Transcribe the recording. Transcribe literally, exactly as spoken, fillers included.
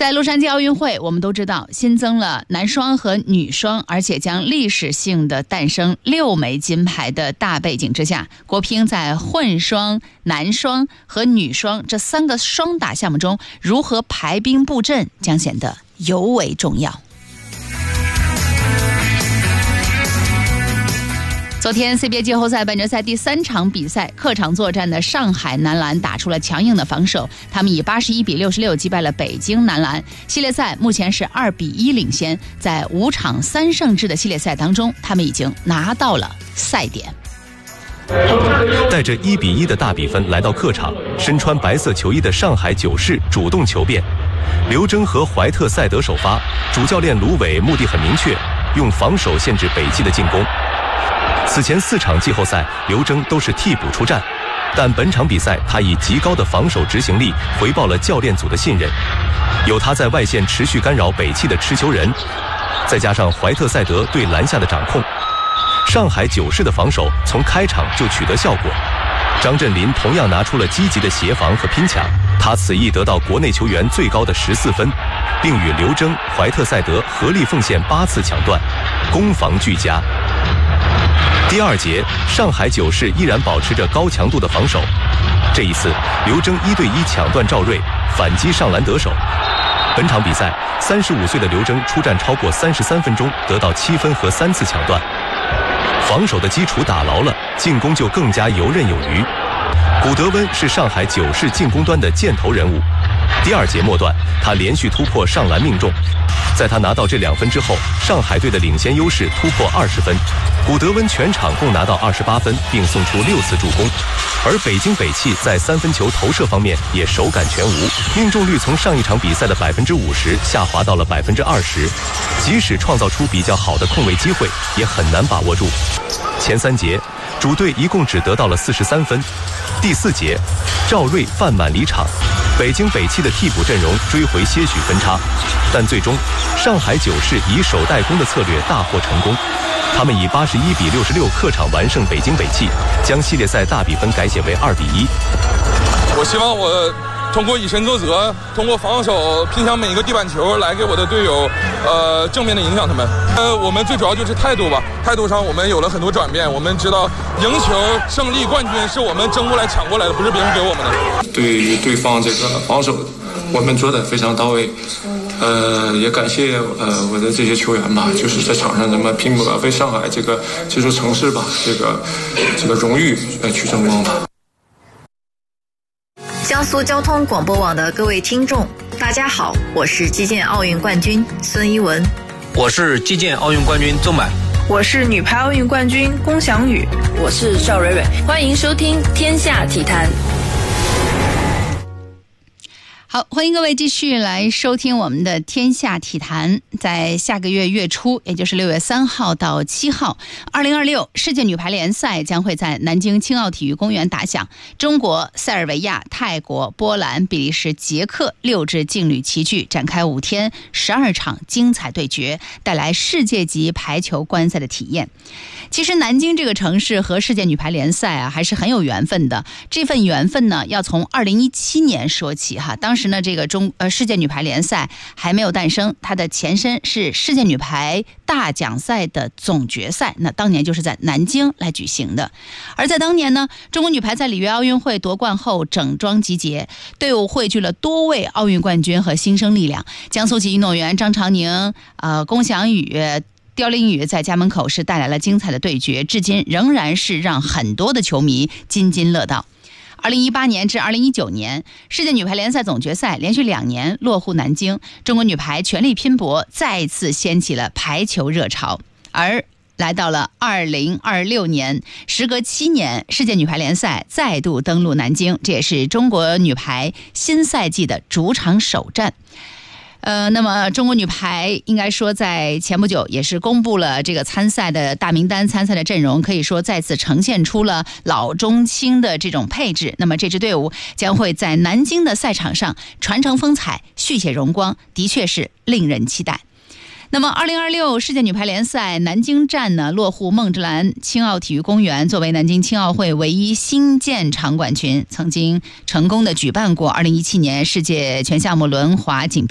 在洛杉矶奥运会，我们都知道新增了男双和女双，而且将历史性的诞生六枚金牌的大背景之下，国乒在混双、男双和女双这三个双打项目中如何排兵布阵，将显得尤为重要。昨天 C B A 季后赛半决赛第三场比赛，客场作战的上海男篮打出了强硬的防守，他们以八十一比六十六击败了北京男篮。系列赛目前是二比一领先，在五场三胜制的系列赛当中，他们已经拿到了赛点。 带着一比一的大比分来到客场，身穿白色球衣的上海九世主动求变，刘铮和怀特塞德首发，主教练卢伟目的很明确，用防守限制北汽的进攻。此前四场季后赛，刘铮都是替补出战，但本场比赛他以极高的防守执行力回报了教练组的信任。有他在外线持续干扰北汽的持球人，再加上怀特塞德对篮下的掌控，上海九世的防守从开场就取得效果。张镇麟同样拿出了积极的协防和拼抢，他此役得到国内球员最高的十四分，并与刘铮、怀特塞德合力奉献八次抢断，攻防俱佳。第二节，上海九世依然保持着高强度的防守。这一次，刘铮一对一抢断赵睿，反击上篮得手。本场比赛，三十五岁的刘铮出战超过三十三分钟，得到七分和三次抢断。防守的基础打牢了，进攻就更加游刃有余。古德温是上海九世进攻端的箭头人物。第二节末段，他连续突破上篮命中。在他拿到这两分之后，上海队的领先优势突破二十分。古德温全场共拿到二十八分，并送出六次助攻。而北京北汽在三分球投射方面也手感全无，命中率从上一场比赛的百分之五十下滑到了百分之二十。即使创造出比较好的空位机会，也很难把握住。前三节，主队一共只得到了四十三分。第四节，赵睿犯满离场，北京北汽的替补阵容追回些许分差，但最终上海九世以守带攻的策略大获成功。他们以八十一比六十六客场完胜北京北汽，将系列赛大比分改写为二比一。 我希望我通过以身作则，通过防守拼抢每一个地板球，来给我的队友呃正面的影响他们。呃，我们最主要就是态度吧，态度上我们有了很多转变。我们知道赢球、胜利、冠军是我们争过来、抢过来的，不是别人给我们的。 对于对方这个防守，我们做的非常到位。呃，也感谢呃我的这些球员吧，就是在场上这么拼搏，为上海这个这座城市吧，这个这个荣誉呃去争光吧。 江苏交通广播网的各位听众，大家好，我是击剑奥运冠军孙一文， 我是击剑奥运冠军周满， 我是女排奥运冠军龚翔宇， 我是邵蕊蕊，欢迎收听《天下体坛》。 好，欢迎各位继续来收听我们的天下体坛。在下个月月初，也就是六月三号到七号，二零二六世界女排联赛将会在南京青奥体育公园打响。中国、塞尔维亚、泰国、波兰、比利时、捷克六支劲旅齐聚，展开五天十二场精彩对决，带来世界级排球观赛的体验。其实南京这个城市和世界女排联赛啊还是很有缘分的。这份缘分呢，要从二零一七年说起哈。当时呢，这个中呃世界女排联赛还没有诞生，它的前身是世界女排大奖赛的总决赛，那当年就是在南京来举行的。而在当年呢，中国女排在里约奥运会夺冠后整装集结，队伍汇聚了多位奥运冠军和新生力量。江苏籍运动员张常宁、呃龚翔宇、刁琳宇在家门口是带来了精彩的对决，至今仍然是让很多的球迷津津乐道。二零一八年至二零一九年，世界女排联赛总决赛连续两年落户南京，中国女排全力拼搏，再次掀起了排球热潮。而来到了二零二六年，时隔七年，世界女排联赛再度登陆南京，这也是中国女排新赛季的主场首战。呃，那么中国女排应该说在前不久也是公布了这个参赛的大名单、参赛的阵容，可以说再次呈现出了老中青的这种配置。那么这支队伍将会在南京的赛场上传承风采、续写荣光，的确是令人期待。那么二零二六世界女排联赛南京站呢，落户孟芝兰青奥体育公园，作为南京青奥会唯一新建场馆群，曾经成功的举办过二零一七年世界全项目轮滑锦标